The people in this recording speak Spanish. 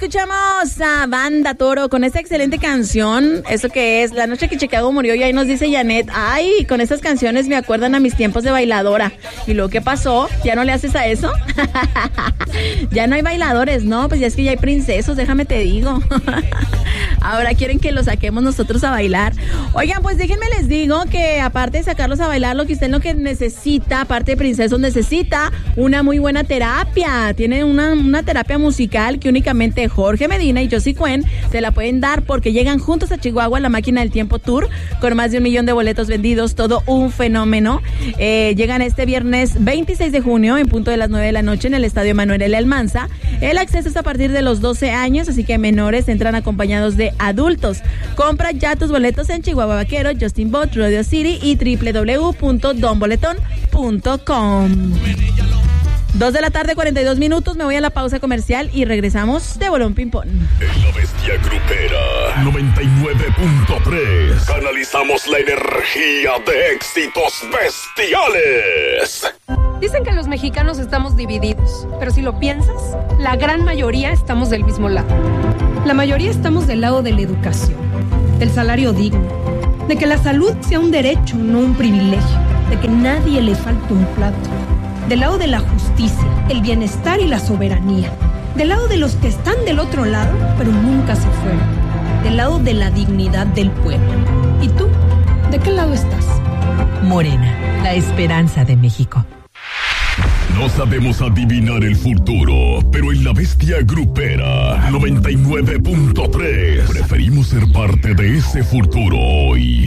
escuchamos a Banda Toro con esta excelente canción. ¿Eso que es? La noche que Chicago murió. Y ahí nos dice Janet, ay, con estas canciones me acuerdan a mis tiempos de bailadora. ¿Y luego qué pasó? ¿Ya no le haces a eso? Ya no hay bailadores, ¿no? Pues ya es que ya hay princesos, déjame te digo. Ahora quieren que los saquemos nosotros a bailar. Oigan, pues déjenme les digo que aparte de sacarlos a bailar, lo que necesita, aparte de princesos, necesita una muy buena terapia. Tiene una terapia musical que únicamente Jorge Medina y Josie Cuen te la pueden dar porque llegan juntos a Chihuahua a la Máquina del Tiempo Tour con más de 1 millón de boletos vendidos, todo un fenómeno. Llegan este viernes 26 de junio en punto de las 9 de la noche en el Estadio Manuel L. Almanza. El acceso es a partir de los 12 años, así que menores entran acompañados de adultos. Compra ya tus boletos en Chihuahua Vaquero, Justin Bot, Radio City y www.donboleton.com. 2 de la tarde, 42 minutos. Me voy a la pausa comercial y regresamos de Bolón Ping Pong. En la Bestia Grupera 99.3 canalizamos la energía de éxitos bestiales. Dicen que los mexicanos estamos divididos, pero si lo piensas, la gran mayoría estamos del mismo lado. La mayoría estamos del lado de la educación, del salario digno, de que la salud sea un derecho, no un privilegio, de que nadie le falte un plato, del lado de la justicia, el bienestar y la soberanía, del lado de los que están del otro lado, pero nunca se fueron, del lado de la dignidad del pueblo. ¿Y tú? ¿De qué lado estás? Morena, la esperanza de México. No sabemos adivinar el futuro, pero en la Bestia Grupera 99.3 preferimos ser parte de ese futuro hoy.